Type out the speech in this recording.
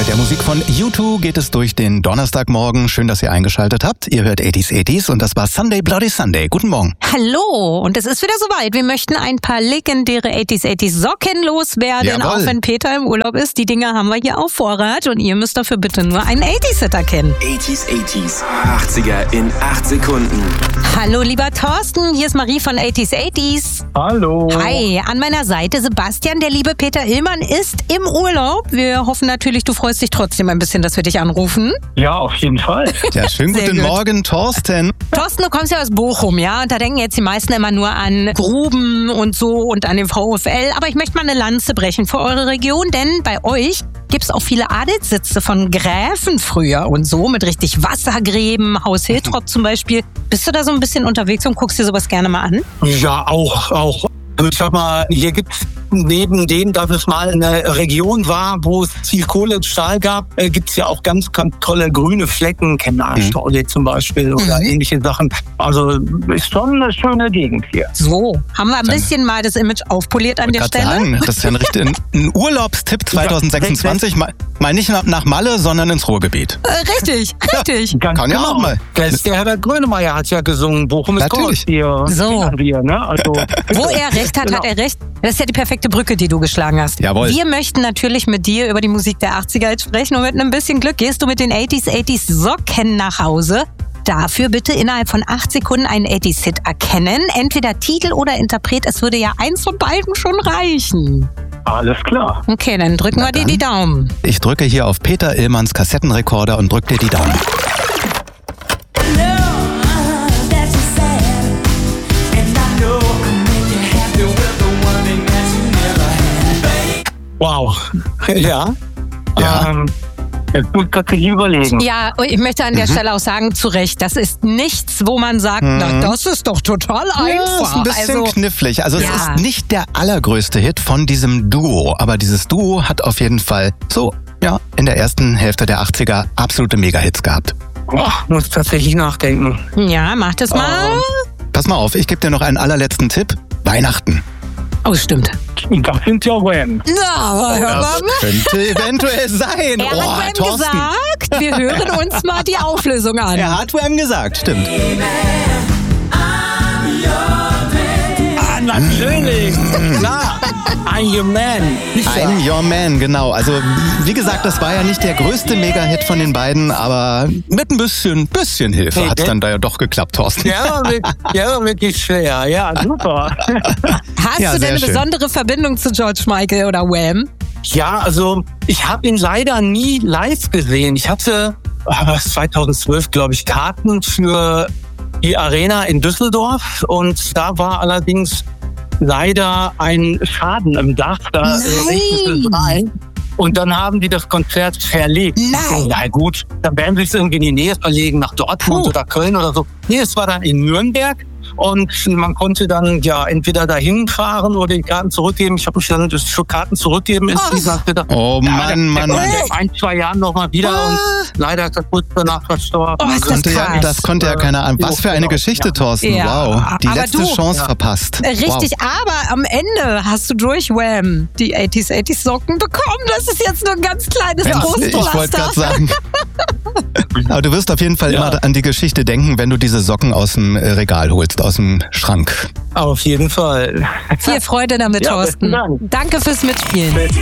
Mit der Musik von U2 geht es durch den Donnerstagmorgen. Schön, dass ihr eingeschaltet habt. Ihr hört 80s und das war Sunday Bloody Sunday. Guten Morgen. Hallo, und es ist wieder soweit. Wir möchten ein paar legendäre 80s Socken loswerden, Jawohl. auch wenn Peter im Urlaub ist. Die Dinger haben wir hier auf Vorrat und ihr müsst dafür bitte nur einen 80s-Hitter kennen. 80s, 80er in 8 Sekunden. Hallo, lieber Thorsten, hier ist Marie von 80s. Hallo. Hi, an meiner Seite Sebastian. Der liebe Peter Illmann ist im Urlaub. Wir hoffen natürlich, du freust dich trotzdem ein bisschen, dass wir dich anrufen. Ja, auf jeden Fall. Ja, schönen Sehr guten gut. Morgen, Thorsten. Thorsten, du kommst ja aus Bochum, ja? Und da denken jetzt die meisten immer nur an Gruben und so und an den VfL. Aber ich möchte mal eine Lanze brechen für eure Region, denn bei euch gibt's auch viele Adelssitze von Gräfen früher und so mit richtig Wassergräben, Haus Hiltrop zum Beispiel. Bist du da so ein bisschen unterwegs und guckst dir sowas gerne mal an? Ja, auch. Ich sag mal, hier gibt's neben dem, dass es mal eine Region war, wo es viel Kohle und Stahl gab, gibt's ja auch ganz, ganz tolle grüne Flecken, Kennerstaude zum Beispiel oder ähnliche Sachen. Also ist schon eine schöne Gegend hier. So, haben wir ein bisschen mal das Image aufpoliert an der Gerade Stelle? sagen, das ist ja ein Urlaubstipp 2026. Mal nicht nach Malle, sondern ins Ruhrgebiet. Richtig. Ganz Kann ja genau. auch mal. Der Herbert Grönemeyer hat ja gesungen, Bochum ist Natürlich. groß. Hier So. kennen wir, ne? Also, Wo er recht hat, hat er recht. Das ist ja die perfekte Brücke, die du geschlagen hast. Jawohl. Wir möchten natürlich mit dir über die Musik der 80er jetzt sprechen und mit ein bisschen Glück gehst du mit den 80s Socken nach Hause. Dafür bitte innerhalb von 8 Sekunden einen 80s-Hit erkennen. Entweder Titel oder Interpret. Es würde ja eins von beiden schon reichen. alles klar. Okay, dann drücken wir dir die Daumen. Ich drücke hier auf Peter Illmanns Kassettenrekorder und drücke dir die Daumen. Wow. Ja. Ja. Jetzt muss ich tatsächlich überlegen. Ja, und ich möchte an der Stelle auch sagen, zu Recht, das ist nichts, wo man sagt, na, das ist doch total einfach. ist ein bisschen knifflig. Also Ja. es ist nicht der allergrößte Hit von diesem Duo, aber dieses Duo hat auf jeden Fall in der ersten Hälfte der 80er absolute Mega-Hits gehabt. Muss tatsächlich nachdenken. Ja, mach das mal. Pass mal auf, ich gebe dir noch einen allerletzten Tipp. Weihnachten. Oh, stimmt. Das sind ja Wham. Na, hör mal. Das könnte eventuell sein. Er hat Wham Thorsten. gesagt. Wir hören uns mal die Auflösung an. Er hat Wham gesagt, stimmt. Natürlich. Klar. I'm your man. I'm Your Man, genau. Also, wie gesagt, das war ja nicht der größte Mega-Hit von den beiden, aber mit ein bisschen Hilfe Hey, hat es dann da ja doch geklappt, Thorsten. Ja, wirklich schwer. Ja, Super. Hast Ja, du denn sehr eine schön. besondere Verbindung zu George Michael oder Wham? Ja, also ich habe ihn leider nie live gesehen. Ich hatte 2012, glaube ich, Karten für die Arena in Düsseldorf und da war allerdings leider ein Schaden im Dach. Da regnete es rein. Und dann haben die das Konzert verlegt. Nein. Na gut, dann werden sie es irgendwie in die Nähe verlegen, nach Dortmund oder Köln oder so. Nee, es war dann in Nürnberg. Und man konnte dann ja entweder dahin fahren oder die Karten zurückgeben. Ich habe mich dann das für Karten zurückgeben insgesamt gedacht. Oh Mann. Der in 1-2 Jahren nochmal wieder und leider ist er kurz danach verstorben. Oh, ist das krass. Das konnte ja keiner an. Was für eine Geschichte, Thorsten. Ja. Wow. Die Aber letzte du- Chance verpasst. Richtig, aber am Ende hast du durch Wham die 80s Socken bekommen. Das ist jetzt nur ein ganz kleines Wow. Ich wollte gerade Trostpflaster. sagen. Aber du wirst auf jeden Fall immer an die Geschichte denken, wenn du diese Socken aus dem Regal holst, aus dem Schrank. Auf jeden Fall. Viel Freude damit, Ja, Thorsten. besten Dank. Danke fürs Mitspielen.